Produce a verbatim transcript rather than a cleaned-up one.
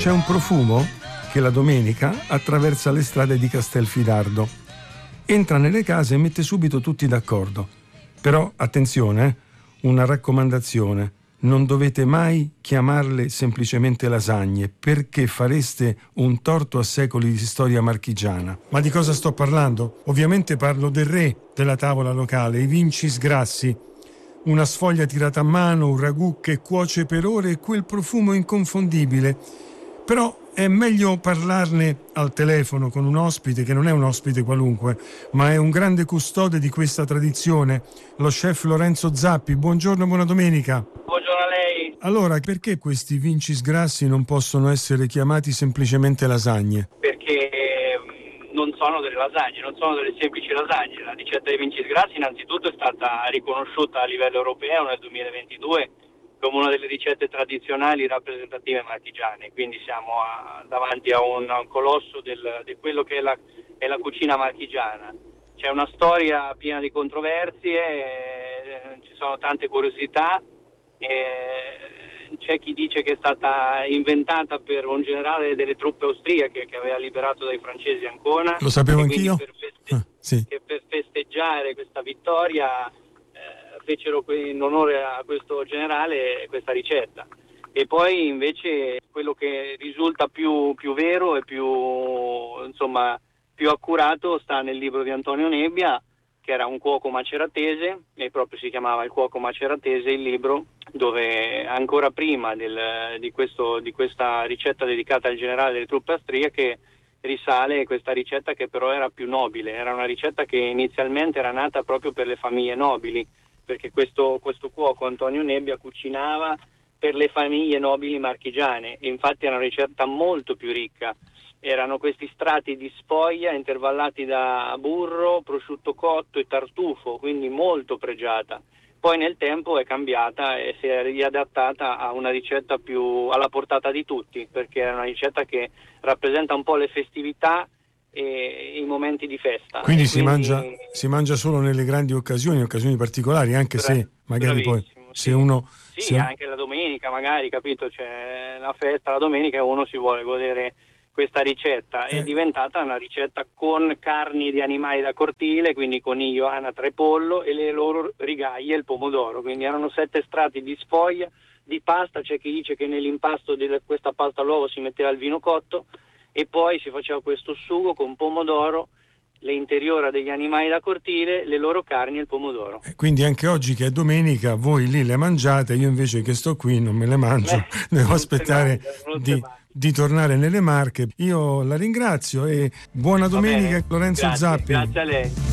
C'è un profumo che la domenica attraversa le strade di Castelfidardo. Entra nelle case e mette subito tutti d'accordo. Però, attenzione, eh, una raccomandazione. Non dovete mai chiamarle semplicemente lasagne, perché fareste un torto a secoli di storia marchigiana. Ma di cosa sto parlando? Ovviamente parlo del re della tavola locale, i Vincis Grassi. Una sfoglia tirata a mano, un ragù che cuoce per ore e quel profumo inconfondibile. Però è meglio parlarne al telefono con un ospite che non è un ospite qualunque, ma è un grande custode di questa tradizione, lo chef Lorenzo Zappi. Buongiorno, buona domenica. Buongiorno a lei. Allora, perché questi Vincis Grassi non possono essere chiamati semplicemente lasagne? Perché non sono delle lasagne, non sono delle semplici lasagne. La ricetta dei Vincis Grassi innanzitutto è stata riconosciuta a livello europeo nel duemilaventidue come una delle ricette tradizionali rappresentative marchigiane, quindi siamo a, davanti a un, a un colosso del, di quello che è la, è la cucina marchigiana. C'è una storia piena di controversie, eh, ci sono tante curiosità, eh, c'è chi dice che è stata inventata per un generale delle truppe austriache che aveva liberato dai francesi Ancona. Lo sapevo anch'io. Per feste- ah, sì. che per festeggiare questa vittoria fecero in onore a questo generale questa ricetta. E poi invece quello che risulta più, più vero e più, insomma, più accurato sta nel libro di Antonio Nebbia, che era un cuoco maceratese, e proprio si chiamava Il cuoco maceratese il libro, dove ancora prima del, di, questo, di questa ricetta dedicata al generale delle truppe austriache risale questa ricetta, che però era più nobile, era una ricetta che inizialmente era nata proprio per le famiglie nobili, perché questo, questo cuoco Antonio Nebbia cucinava per le famiglie nobili marchigiane, e infatti era una ricetta molto più ricca. Erano questi strati di sfoglia intervallati da burro, prosciutto cotto e tartufo, quindi molto pregiata. Poi nel tempo è cambiata e si è riadattata a una ricetta più alla portata di tutti, perché è una ricetta che rappresenta un po' le festività e i momenti di festa. Quindi, si, quindi mangia, si mangia solo nelle grandi occasioni, occasioni particolari, anche Bra- se magari poi sì. se uno... Sì, se... anche la domenica magari, capito? C'è la festa la domenica e uno si vuole godere questa ricetta. Eh. È diventata una ricetta con carni di animali da cortile, quindi coniglio, anatra e pollo, e le loro rigaglie e il pomodoro. Quindi erano sette strati di sfoglia, di pasta. C'è chi dice che nell'impasto di questa pasta all'uovo si metteva il vino cotto, e poi si faceva questo sugo con pomodoro, le interiora degli animali da cortile, le loro carni e il pomodoro. Quindi anche oggi che è domenica voi lì le mangiate, io invece che sto qui non me le mangio, eh, devo aspettare mangia, di, di tornare nelle Marche. Io la ringrazio e buona domenica, Lorenzo grazie, Zappi. Grazie a lei.